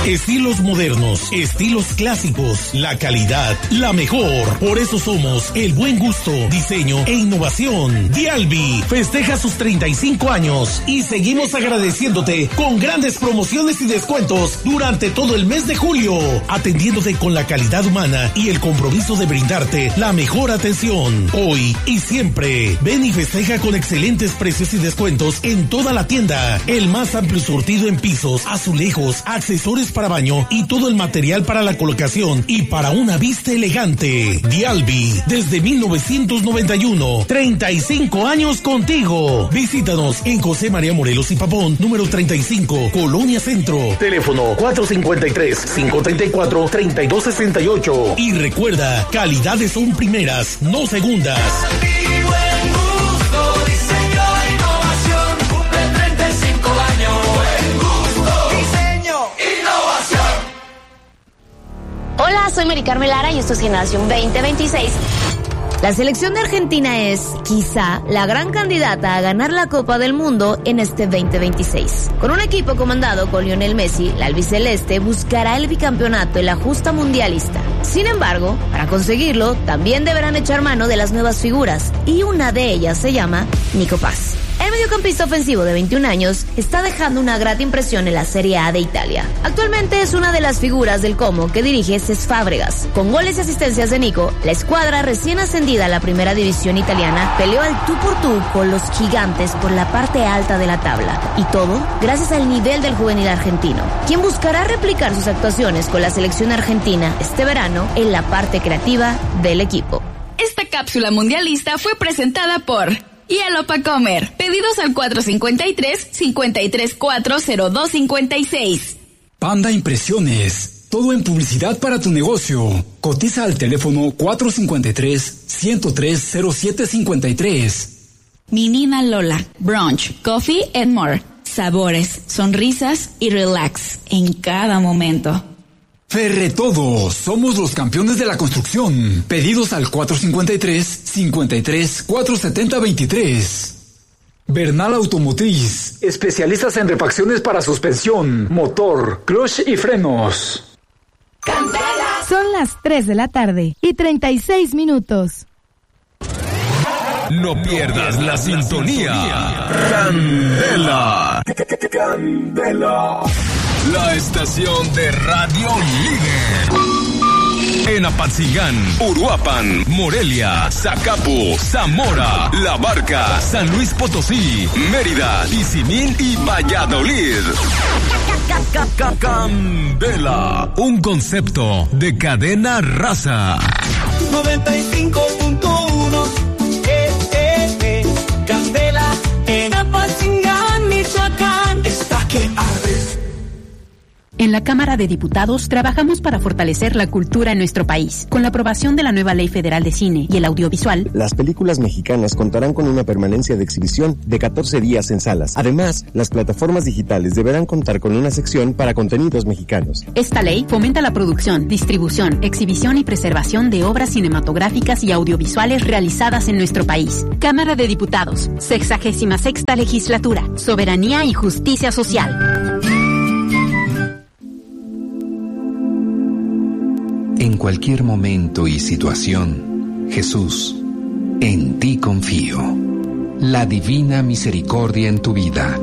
Estilos modernos, estilos clásicos, la calidad, la mejor. Por eso somos el buen gusto, diseño e innovación. Dialbi festeja sus 35 años y seguimos agradeciéndote con grandes promociones y descuentos durante todo el mes de julio, atendiéndote con la calidad humana y el compromiso de brindarte la mejor atención. Hoy y siempre, ven y festeja con excelentes precios y descuentos en toda la tienda. El más amplio surtido en pisos, azulejos, accesorios para baño y todo el material para la colocación y para una vista elegante. Dialbi, desde 1991, 35 años contigo. Visítanos en José María Morelos y Pavón, número 35, Colonia Centro. Teléfono 453-534-3268. Y recuerda, calidades son primeras, no segundas. Hola, soy Mari Carmen Lara y esto es Generación 2026. La selección de Argentina es, quizá, la gran candidata a ganar la Copa del Mundo en este 2026. Con un equipo comandado por Lionel Messi, la albiceleste buscará el bicampeonato en la justa mundialista. Sin embargo, para conseguirlo, también deberán echar mano de las nuevas figuras, y una de ellas se llama Nico Paz. El mediocampista ofensivo de 21 años está dejando una grata impresión en la Serie A de Italia. Actualmente es una de las figuras del Como que dirige Cesc Fábregas. Con goles y asistencias de Nico, la escuadra recién ascendida a la primera división italiana peleó al tú por tú con los gigantes por la parte alta de la tabla. Y todo gracias al nivel del juvenil argentino, quien buscará replicar sus actuaciones con la selección argentina este verano en la parte creativa del equipo. Esta cápsula mundialista fue presentada por Hielo pa' comer. Pedidos al 453-534-0256. Panda Impresiones. Todo en publicidad para tu negocio. Cotiza al teléfono 453-103-0753. Menina Lola. Brunch, coffee and more. Sabores, sonrisas y relax en cada momento. Ferretodo, somos los campeones de la construcción. Pedidos al 453-470-23. Bernal Automotriz, especialistas en refacciones para suspensión, motor, clutch y frenos. ¡Candela! Son las 3 de la tarde y 36 minutos. No pierdas la sintonía. Candela. Candela. La estación de radio líder. En Apatzingán, Uruapan, Morelia, Zacapu, Zamora, La Barca, San Luis Potosí, Mérida, Tizimín y Valladolid. Candela, un concepto de cadena raza. 95.1 Candela en Apatzingán, Michoacán. Está que arde. En la Cámara de Diputados trabajamos para fortalecer la cultura en nuestro país. Con la aprobación de la nueva Ley Federal de Cine y el Audiovisual, las películas mexicanas contarán con una permanencia de exhibición de 14 días en salas. Además, las plataformas digitales deberán contar con una sección para contenidos mexicanos. Esta ley fomenta la producción, distribución, exhibición y preservación de obras cinematográficas y audiovisuales realizadas en nuestro país. Cámara de Diputados, 66ª Legislatura, Soberanía y Justicia Social. En cualquier momento y situación, Jesús, en ti confío. La divina misericordia en tu vida.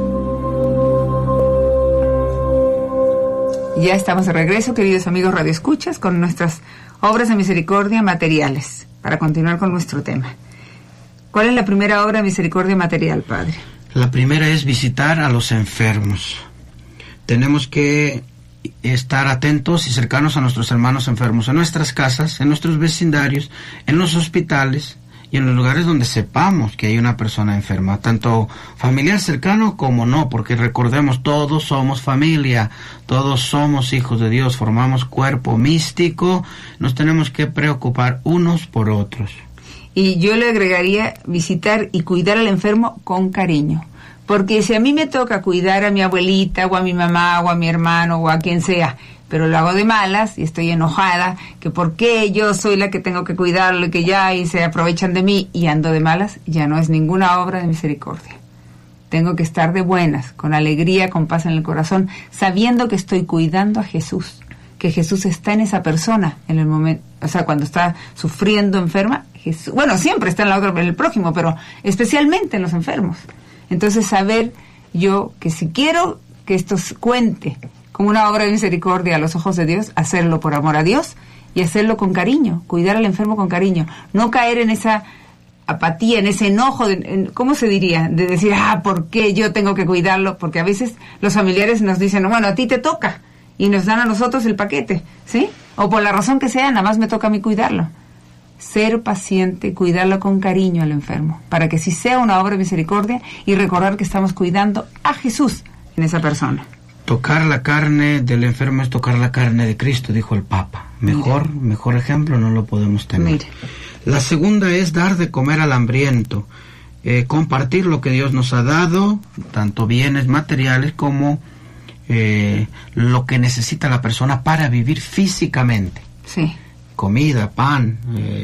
Ya estamos de regreso, queridos amigos radioescuchas, con nuestras obras de misericordia materiales, para continuar con nuestro tema. ¿Cuál es la primera obra de misericordia material, Padre? La primera es visitar a los enfermos. Tenemos que estar atentos y cercanos a nuestros hermanos enfermos, en nuestras casas, en nuestros vecindarios, en los hospitales y en los lugares donde sepamos que hay una persona enferma, tanto familiar cercano como no, porque recordemos, todos somos familia, todos somos hijos de Dios, formamos cuerpo místico, nos tenemos que preocupar unos por otros. Y yo le agregaría visitar y cuidar al enfermo con cariño. Porque si a mí me toca cuidar a mi abuelita, o a mi mamá, o a mi hermano, o a quien sea, pero lo hago de malas y estoy enojada, que por qué yo soy la que tengo que cuidarlo y que ya y se aprovechan de mí y ando de malas, ya no es ninguna obra de misericordia. tengo que estar de buenas, con alegría, con paz en el corazón, sabiendo que estoy cuidando a Jesús, que Jesús está en esa persona en el momento, o sea, cuando está sufriendo, enferma, Jesús, bueno, siempre está en el prójimo, pero especialmente en los enfermos. Entonces, saber yo que si quiero que esto cuente como una obra de misericordia a los ojos de Dios, hacerlo por amor a Dios y hacerlo con cariño, cuidar al enfermo con cariño, no caer en esa apatía, en ese enojo, ¿cómo se diría? De decir, ¿por qué yo tengo que cuidarlo? Porque a veces los familiares nos dicen, bueno, a ti te toca, y nos dan a nosotros el paquete, ¿sí? O por la razón que sea, nada más me toca a mí cuidarlo. Ser paciente, cuidarlo con cariño al enfermo, para que sí sea una obra de misericordia y recordar que estamos cuidando a Jesús en esa persona. Tocar la carne del enfermo es tocar la carne de Cristo, dijo el Papa. Mejor ejemplo no lo podemos tener. Mire. La segunda es dar de comer al hambriento, compartir lo que Dios nos ha dado, tanto bienes materiales como lo que necesita la persona para vivir físicamente. Sí. Comida, pan,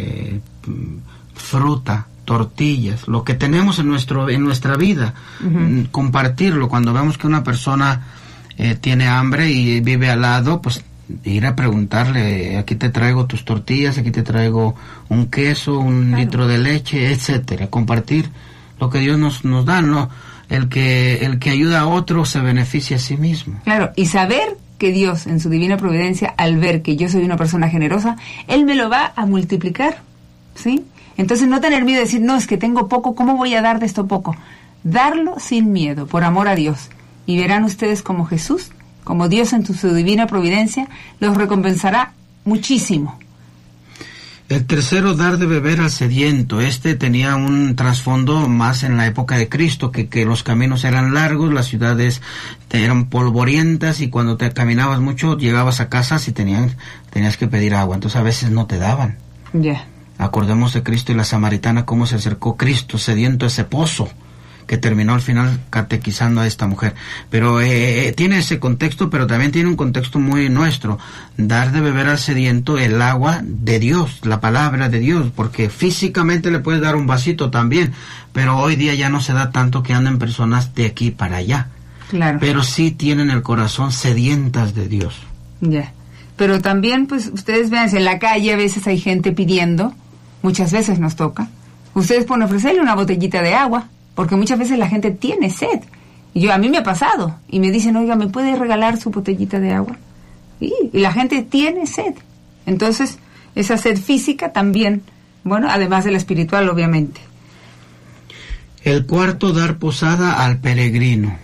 fruta, tortillas, lo que tenemos en nuestra vida, compartirlo. Cuando vemos que una persona tiene hambre y vive al lado, pues ir a preguntarle, aquí te traigo tus tortillas, aquí te traigo un queso, un litro de leche, etcétera. Compartir lo que Dios nos da, ¿no? El que ayuda a otro se beneficia a sí mismo. Claro, y saber que Dios, en su divina providencia, al ver que yo soy una persona generosa, Él me lo va a multiplicar, ¿sí? Entonces no tener miedo de decir, no, es que tengo poco, ¿cómo voy a dar de esto poco? Darlo sin miedo, por amor a Dios. Y verán ustedes como Jesús, como Dios en su divina providencia, los recompensará muchísimo. El tercero, dar de beber al sediento. Este tenía un trasfondo más en la época de Cristo, que los caminos eran largos, las ciudades eran polvorientas y cuando te caminabas mucho llegabas a casas y tenías que pedir agua, entonces a veces no te daban. Ya. Acordemos de Cristo y la samaritana, cómo se acercó Cristo sediento a ese pozo, que terminó al final catequizando a esta mujer. Pero tiene ese contexto, pero también tiene un contexto muy nuestro. Dar de beber al sediento el agua de Dios, la palabra de Dios, porque físicamente le puedes dar un vasito también, pero hoy día ya no se da tanto que anden personas de aquí para allá. Claro. Pero sí tienen el corazón sedientas de Dios. Ya. Pero también, pues, ustedes vean, en la calle a veces hay gente pidiendo, muchas veces nos toca. Ustedes pueden ofrecerle una botellita de agua, porque muchas veces la gente tiene sed. Y a mí me ha pasado. Y me dicen, oiga, ¿me puede regalar su botellita de agua? Y la gente tiene sed. Entonces, esa sed física también, bueno, además de la espiritual, obviamente. El cuarto, dar posada al peregrino.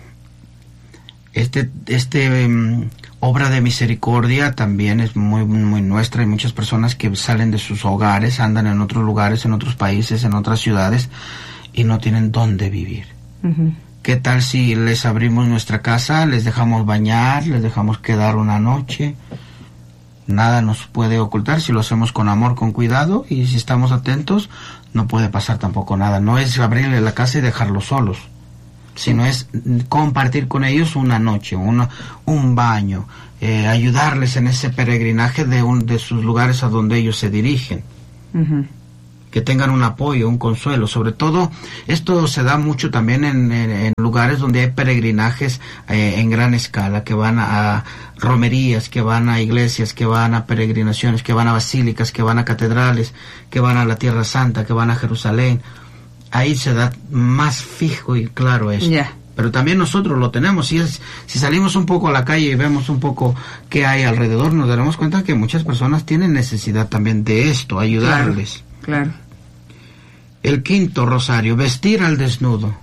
Obra de misericordia también es muy, muy nuestra. Hay muchas personas que salen de sus hogares, andan en otros lugares, en otros países, en otras ciudades, y no tienen dónde vivir. Uh-huh. ¿Qué tal si les abrimos nuestra casa, les dejamos bañar, les dejamos quedar una noche? Nada nos puede ocultar si lo hacemos con amor, con cuidado, y si estamos atentos, no puede pasar tampoco nada. No es abrirle la casa y dejarlos solos, sino es compartir con ellos una noche, un baño, ayudarles en ese peregrinaje de sus lugares a donde ellos se dirigen. Uh-huh. Que tengan un apoyo, un consuelo. Sobre todo, esto se da mucho también en lugares donde hay peregrinajes en gran escala, que van a romerías, que van a iglesias, que van a peregrinaciones, que van a basílicas, que van a catedrales, que van a la Tierra Santa, que van a Jerusalén. Ahí se da más fijo y claro esto. Yeah. Pero también nosotros lo tenemos. Si salimos un poco a la calle y vemos un poco qué hay alrededor, nos daremos cuenta que muchas personas tienen necesidad también de esto, ayudarles. Claro. El quinto, rosario, vestir al desnudo.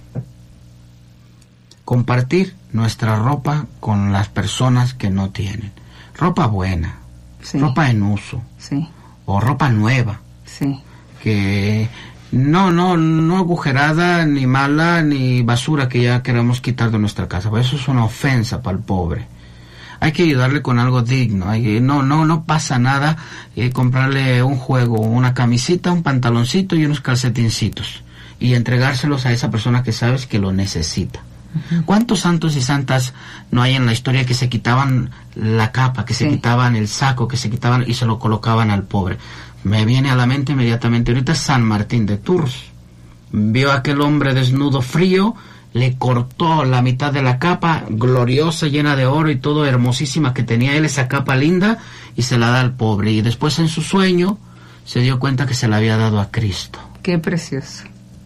Compartir nuestra ropa con las personas que no tienen. Ropa buena, sí. Ropa en uso, sí. O ropa nueva, sí. Que no agujerada, ni mala, ni basura que ya queremos quitar de nuestra casa. Eso es una ofensa para el pobre. Hay que ayudarle con algo digno. No pasa nada comprarle un juego, una camisita, un pantaloncito y unos calcetincitos y entregárselos a esa persona que sabes que lo necesita. Uh-huh. ¿Cuántos santos y santas no hay en la historia que se quitaban la capa, que se quitaban el saco, que se quitaban y se lo colocaban al pobre? Me viene a la mente inmediatamente ahorita San Martín de Tours. Vio a aquel hombre desnudo, frío, le cortó la mitad de la capa, gloriosa, llena de oro y todo, hermosísima, que tenía él, esa capa linda, y se la da al pobre. Y después en su sueño se dio cuenta que se la había dado a Cristo. Qué precioso.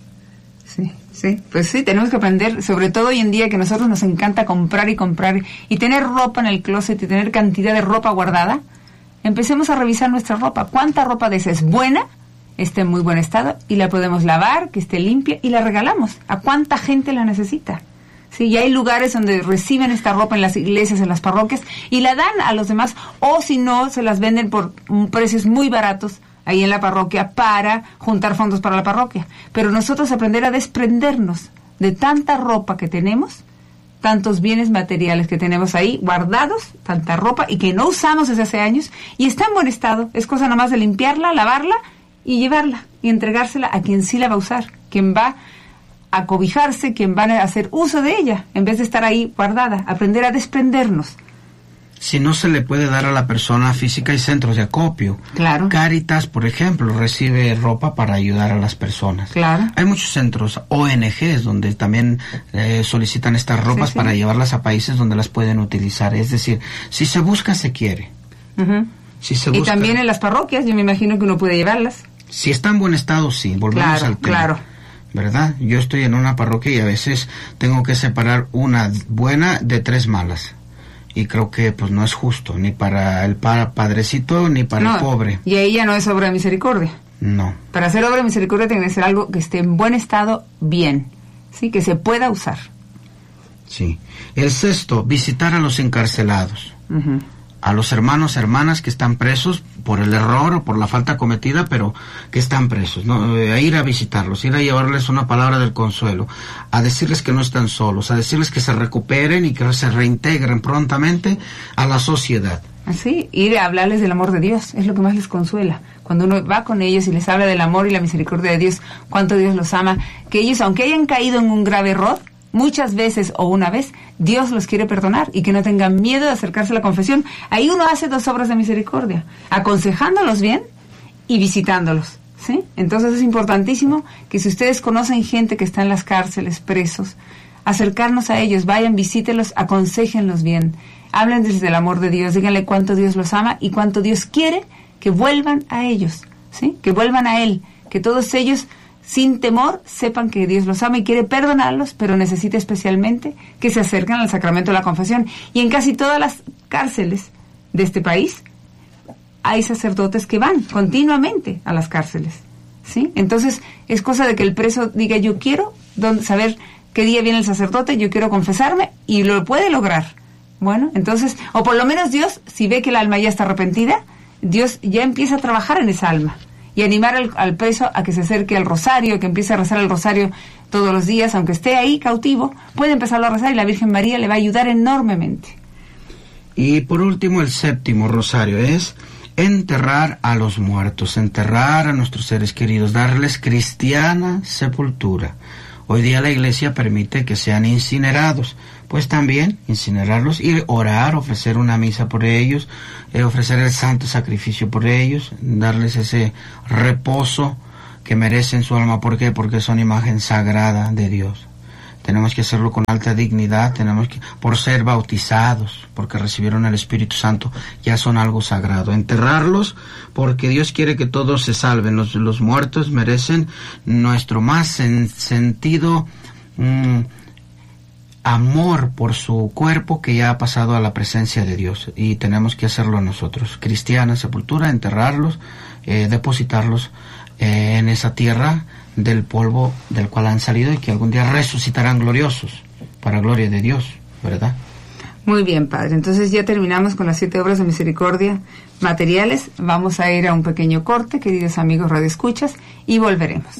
Sí, sí, pues sí, tenemos que aprender, sobre todo hoy en día que a nosotros nos encanta comprar y tener ropa en el closet y tener cantidad de ropa guardada. Empecemos a revisar nuestra ropa. ¿Cuánta ropa de esa es buena? Está en muy buen estado y la podemos lavar, que esté limpia, y la regalamos. ¿A cuánta gente la necesita? Sí, y hay lugares donde reciben esta ropa en las iglesias, en las parroquias, y la dan a los demás, o si no, se las venden por precios muy baratos ahí en la parroquia para juntar fondos para la parroquia. Pero nosotros aprender a desprendernos de tanta ropa que tenemos, tantos bienes materiales que tenemos ahí guardados, tanta ropa, y que no usamos desde hace años, y está en buen estado. Es cosa nomás de limpiarla, lavarla, y llevarla y entregársela a quien sí la va a usar, quien va a cobijarse, quien va a hacer uso de ella, en vez de estar ahí guardada. Aprender a desprendernos. Si no se le puede dar a la persona física, hay centros de acopio. Claro. Cáritas, por ejemplo, recibe ropa para ayudar a las personas. Claro. Hay muchos centros, ONGs, donde también solicitan estas ropas para llevarlas a países donde las pueden utilizar. Es decir, si se busca, se quiere. Uh-huh. Si se busca, y también en las parroquias, yo me imagino que uno puede llevarlas. Si está en buen estado, sí. Volvemos al tema. Claro. ¿Verdad? Yo estoy en una parroquia y a veces tengo que separar una buena de 3 malas. Y creo que pues no es justo, ni para el padrecito, ni para el pobre. Y ahí ya no es obra de misericordia. No. Para hacer obra de misericordia tiene que ser algo que esté en buen estado, bien. ¿Sí? Que se pueda usar. Sí. El 6, visitar a los encarcelados. Uh-huh. A los hermanos, hermanas que están presos por el error o por la falta cometida, pero que están presos, ¿no? A ir a visitarlos, ir a llevarles una palabra del consuelo, a decirles que no están solos, a decirles que se recuperen y que se reintegren prontamente a la sociedad. Así, ir a hablarles del amor de Dios, es lo que más les consuela. Cuando uno va con ellos y les habla del amor y la misericordia de Dios, cuánto Dios los ama, que ellos, aunque hayan caído en un grave error, muchas veces o una vez, Dios los quiere perdonar y que no tengan miedo de acercarse a la confesión. Ahí uno hace 2 obras de misericordia, aconsejándolos bien y visitándolos, ¿sí? Entonces es importantísimo que si ustedes conocen gente que está en las cárceles, presos, acercarnos a ellos, vayan, visítenlos, aconséjenlos bien, hablen desde el amor de Dios, díganle cuánto Dios los ama y cuánto Dios quiere que vuelvan a ellos, ¿sí? Que vuelvan a Él, que todos ellos sin temor sepan que Dios los ama y quiere perdonarlos, pero necesita especialmente que se acerquen al sacramento de la confesión. Y en casi todas las cárceles de este país hay sacerdotes que van continuamente a las cárceles, ¿sí? Entonces es cosa de que el preso diga: yo quiero saber qué día viene el sacerdote, yo quiero confesarme, y lo puede lograr. Bueno, entonces, o por lo menos Dios, si ve que el alma ya está arrepentida, Dios ya empieza a trabajar en esa alma y animar al preso a que se acerque al rosario, que empiece a rezar el rosario todos los días, aunque esté ahí cautivo, puede empezarlo a rezar y la Virgen María le va a ayudar enormemente. Y por último, el 7 rosario es enterrar a los muertos, enterrar a nuestros seres queridos, darles cristiana sepultura. Hoy día la Iglesia permite que sean incinerados, pues también incinerarlos y orar, ofrecer una misa por ellos, ofrecer el santo sacrificio por ellos, darles ese reposo que merecen su alma. ¿Por qué? Porque son imagen sagrada de Dios. Tenemos que hacerlo con alta dignidad, por ser bautizados, porque recibieron el Espíritu Santo, ya son algo sagrado. Enterrarlos porque Dios quiere que todos se salven. Los muertos merecen nuestro más sentido amor por su cuerpo, que ya ha pasado a la presencia de Dios, y tenemos que hacerlo nosotros. Cristiana sepultura, enterrarlos, depositarlos en esa tierra del polvo del cual han salido y que algún día resucitarán gloriosos para gloria de Dios, ¿verdad? Muy bien, Padre. Entonces ya terminamos con las 7 obras de misericordia materiales. Vamos a ir a un pequeño corte, queridos amigos radioescuchas, y volveremos.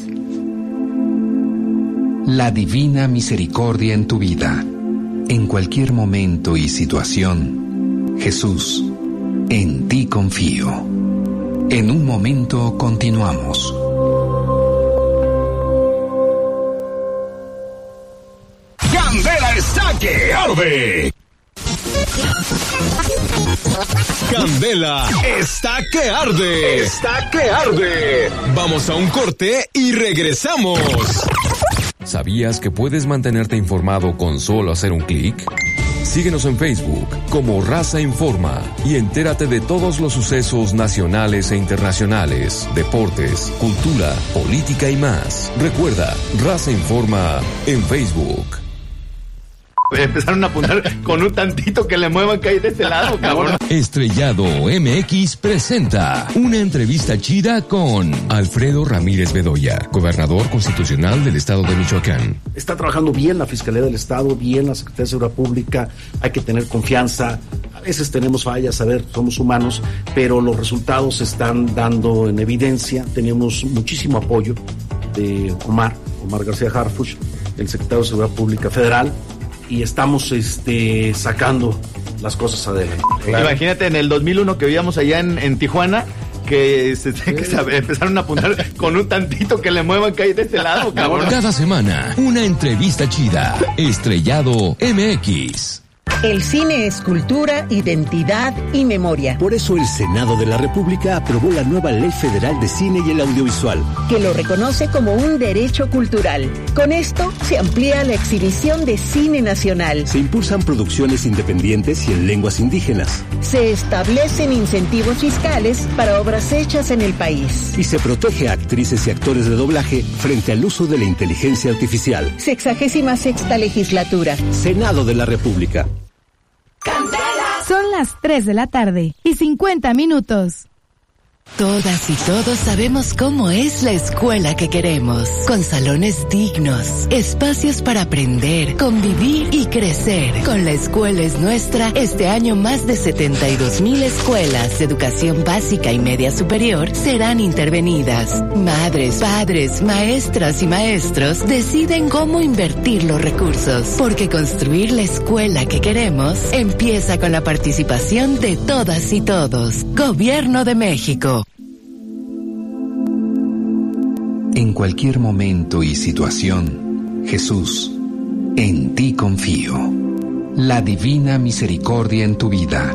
La divina misericordia en tu vida, en cualquier momento y situación. Jesús, en ti confío. En un momento continuamos. Candela está que arde. Candela está que arde. Está que arde. Vamos a un corte y regresamos. ¿Sabías que puedes mantenerte informado con solo hacer un clic? Síguenos en Facebook como Raza Informa y entérate de todos los sucesos nacionales e internacionales, deportes, cultura, política y más. Recuerda, Raza Informa en Facebook. Empezaron a apuntar con un tantito que le muevan que hay de este lado, cabrón. Estrellado MX presenta una entrevista chida con Alfredo Ramírez Bedoya, gobernador constitucional del estado de Michoacán. Está trabajando bien la Fiscalía del Estado, bien la Secretaría de Seguridad Pública, hay que tener confianza. A veces tenemos fallas, a ver, somos humanos, pero los resultados se están dando en evidencia. Tenemos muchísimo apoyo de Omar García Harfuch, el secretario de Seguridad Pública Federal, y estamos sacando las cosas adelante. Claro. Imagínate en el 2001 que vivíamos allá en Tijuana, que empezaron a apuntar con un tantito que le muevan que hay de este lado, cabrón. Cada semana, una entrevista chida. Estrellado MX. El cine es cultura, identidad y memoria. Por eso el Senado de la República aprobó la nueva Ley Federal de Cine y el Audiovisual, que lo reconoce como un derecho cultural. Con esto se amplía la exhibición de cine nacional. Se impulsan producciones independientes y en lenguas indígenas. Se establecen incentivos fiscales para obras hechas en el país. Y se protege a actrices y actores de doblaje frente al uso de la inteligencia artificial. 66ª legislatura. Senado de la República. Son las 3 de la tarde y 50 minutos. Todas y todos sabemos cómo es la escuela que queremos, con salones dignos, espacios para aprender, convivir y crecer. Con La Escuela es Nuestra, este año más de 72,000 escuelas de educación básica y media superior serán intervenidas. Madres, padres, maestras y maestros deciden cómo invertir los recursos, porque construir la escuela que queremos empieza con la participación de todas y todos. Gobierno de México. En cualquier momento y situación, Jesús, en ti confío. La divina misericordia en tu vida.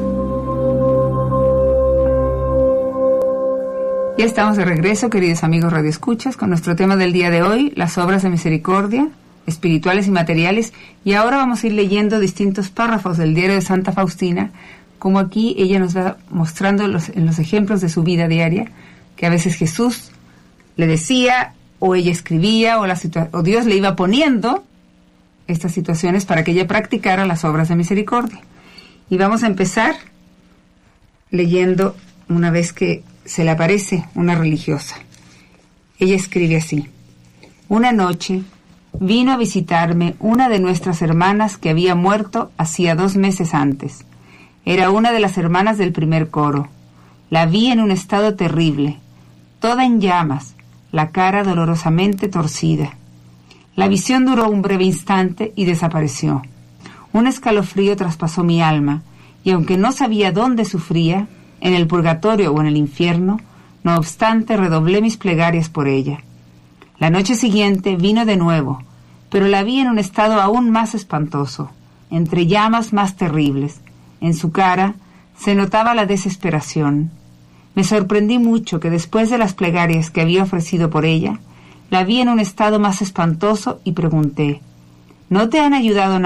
Ya estamos de regreso, queridos amigos radioescuchas, con nuestro tema del día de hoy, las obras de misericordia, espirituales y materiales. Y ahora vamos a ir leyendo distintos párrafos del diario de Santa Faustina, como aquí ella nos va mostrando en los ejemplos de su vida diaria, que a veces Jesús le decía, o ella escribía, o Dios le iba poniendo estas situaciones para que ella practicara las obras de misericordia. Y vamos a empezar leyendo una vez que se le aparece una religiosa. Ella escribe así: una noche vino a visitarme una de nuestras hermanas que había muerto hacía 2 meses antes. Era una de las hermanas del primer coro. La vi en un estado terrible, toda en llamas, la cara dolorosamente torcida. La visión duró un breve instante y desapareció. Un escalofrío traspasó mi alma, y aunque no sabía dónde sufría, en el purgatorio o en el infierno, no obstante redoblé mis plegarias por ella. La noche siguiente vino de nuevo, pero la vi en un estado aún más espantoso, entre llamas más terribles. En su cara se notaba la desesperación. Me sorprendí mucho que después de las plegarias que había ofrecido por ella, la vi en un estado más espantoso y pregunté: ¿no te han ayudado